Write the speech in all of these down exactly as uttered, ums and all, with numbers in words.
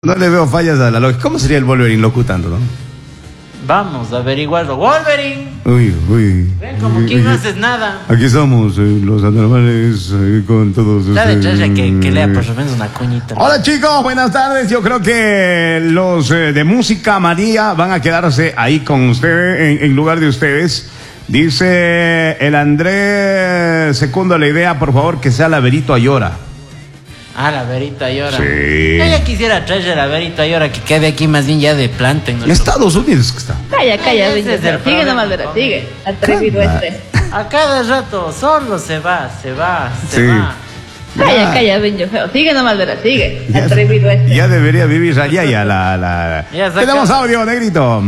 No le veo fallas a la lógica. ¿Cómo sería el Wolverine locutando, no? Vamos a averiguarlo. ¡Wolverine! Uy, uy. Ven, como que no haces nada. Aquí somos, eh, los anormales, eh, con todos Dale, ustedes. Chacha, que, que lea por lo menos una cuñita. Hola chicos, buenas tardes. Yo creo que los eh, de Música María van a quedarse ahí con ustedes, en, en lugar de ustedes. Dice el Andrés, segundo la idea, por favor, que sea la Verito Ayora. Ah, la Verito Ayora. Sí. Yo ya quisiera traer la Verito Ayora que quede aquí más bien ya de planta. En, en Estados Unidos que está. Calla, calla, Ese Benja. es el Sigue problema, nomás, verá, ¿no? sigue. Atrevido este. A cada rato solo se va, se va, se Sí. va. Calla, Ya. calla, Benja, feo. Sigue nomás, verá, sigue. Ya- Atrevido este. Ya debería vivir allá ya la... la... Ya saca- Tenemos audio, negrito.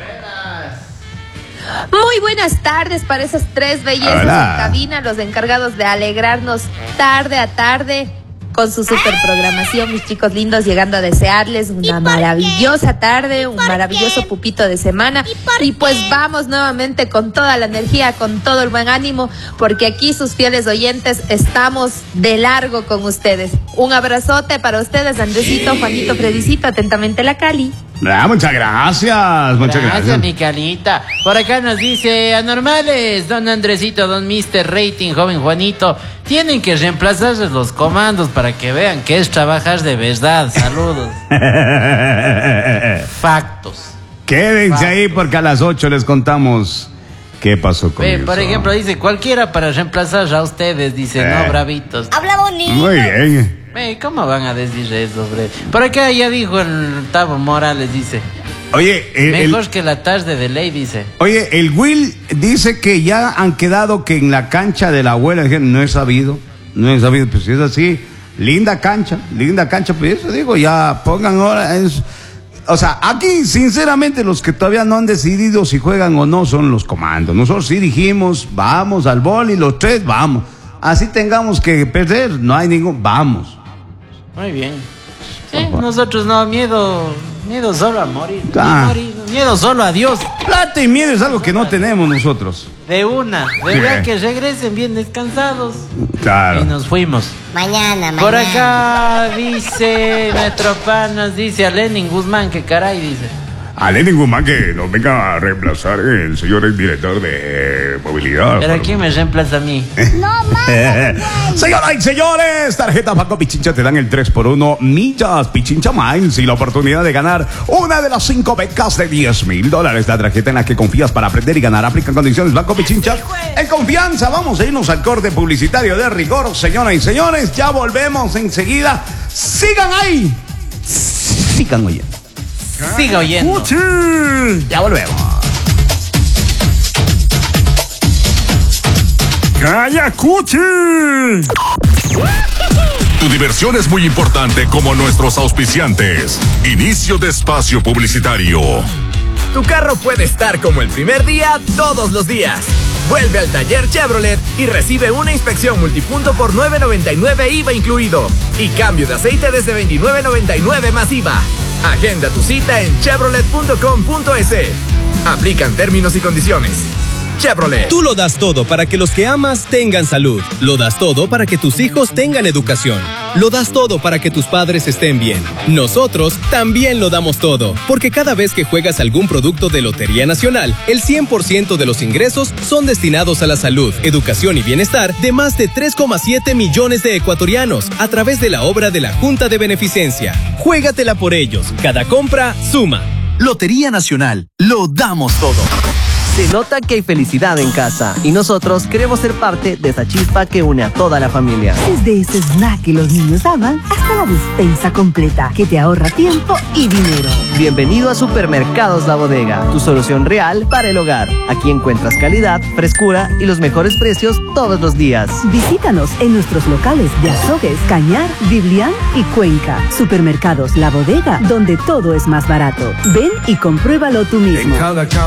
Muy buenas tardes para esas tres bellezas Hola. en cabina, los encargados de alegrarnos tarde a tarde con su super programación, mis chicos lindos, llegando a desearles una maravillosa tarde, un maravilloso pupito de semana. Y pues vamos nuevamente con toda la energía, con todo el buen ánimo, porque aquí sus fieles oyentes estamos de largo con ustedes. Un abrazote para ustedes, Andresito, Juanito, Fredicito, atentamente la Cali. Ah, muchas gracias, muchas Gracias, gracias. mi Calita. Por acá nos dice, anormales, don Andresito, don mister Rating, joven Juanito, tienen que reemplazar los comandos para que vean que es trabajar de verdad. Saludos. Factos. Quédense ahí porque a las ocho les contamos qué pasó con Ve, eso. por ejemplo, dice, cualquiera para reemplazar a ustedes, dice, Eh. no, bravitos. Habla bonito. Muy bien. Ve, ¿cómo van a decir eso, bre? Por acá ya dijo el Tavo Morales, dice, Oye, el, el- mejor que la tarde de ley, dice. oye, el Will dice que ya han quedado que en la cancha de la abuela, dije, no he sabido, no he sabido, pues si es así, linda cancha, linda cancha, pues eso digo, ya pongan ahora, es, o sea, aquí sinceramente los que todavía no han decidido si juegan o no son los comandos. Nosotros sí dijimos, vamos al boli, los tres, vamos. Así tengamos que perder, no hay ningún, vamos. Muy bien. Sí, nosotros no, miedo, miedo solo a morir. Ni Ah. morir, miedo solo a Dios. Plata y miedo es algo que no tenemos nosotros. De una, de Sí. verdad que regresen bien descansados. Y Claro. nos fuimos. Mañana, mañana. Por acá dice nuestro pan, nos dice a Lenin Guzmán, que caray, dice. A Lenin Guzmán que nos venga a reemplazar el señor exdirector de movilidad. Pero ¿quién me reemplaza a mí? No más. Señoras y señores, tarjeta Banco Pichincha te dan el tres por uno millas Pichincha Miles y la oportunidad de ganar una de las cinco becas de diez mil dólares. La tarjeta en la que confías para aprender y ganar. Aplican condiciones Banco Pichincha. En confianza, vamos a irnos al corte publicitario de rigor, señoras y señores. Ya volvemos enseguida. Sigan ahí. Sigan oyendo. Siga oyendo. Ya volvemos. ¡Calla, Cuchi! Tu diversión es muy importante como nuestros auspiciantes. Inicio de espacio publicitario. Tu carro puede estar como el primer día todos los días. Vuelve al taller Chevrolet y recibe una inspección multipunto por nueve noventa y nueve I V A incluido. Y cambio de aceite desde veintinueve noventa y nueve más I V A. Agenda tu cita en chevrolet punto com punto es. Aplican términos y condiciones. Chevrolet. Tú lo das todo para que los que amas tengan salud. Lo das todo para que tus hijos tengan educación. Lo das todo para que tus padres estén bien. Nosotros también lo damos todo, porque cada vez que juegas algún producto de Lotería Nacional, el cien por ciento de los ingresos son destinados a la salud, educación y bienestar de más de tres coma siete millones de ecuatorianos a través de la obra de la Junta de Beneficencia. Juégatela por ellos. Cada compra suma. Lotería Nacional, lo damos todo. Se nota que hay felicidad en casa y nosotros queremos ser parte de esa chispa que une a toda la familia. Desde ese snack que los niños aman hasta la despensa completa que te ahorra tiempo y dinero. Bienvenido a Supermercados La Bodega, tu solución real para el hogar. Aquí encuentras calidad, frescura y los mejores precios todos los días. Visítanos en nuestros locales de Azogues, Cañar, Biblián y Cuenca. Supermercados La Bodega, donde todo es más barato. Ven y compruébalo tú mismo.